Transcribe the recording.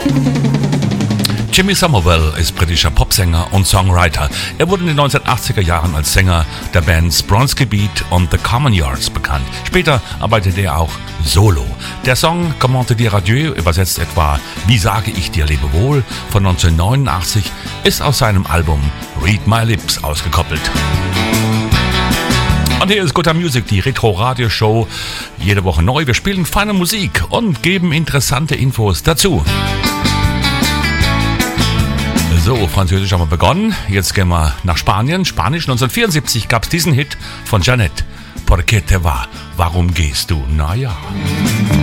Jimmy Somerville ist britischer Popsänger und Songwriter. Er wurde in den 1980er Jahren als Sänger der Bands Bronski Beat und The Common Yards bekannt. Später arbeitete er auch solo. Der Song Comment te dire adieu, übersetzt etwa Wie sage ich dir Lebewohl, von 1989, ist aus seinem Album Read My Lips ausgekoppelt. Und hier ist Gutter Music, die Retro-Radio-Show. Jede Woche neu. Wir spielen feine Musik und geben interessante Infos dazu. So, Französisch haben wir begonnen. Jetzt gehen wir nach Spanien. Spanisch 1974 gab es diesen Hit von Janet. Por qué te va? Warum gehst du? Naja.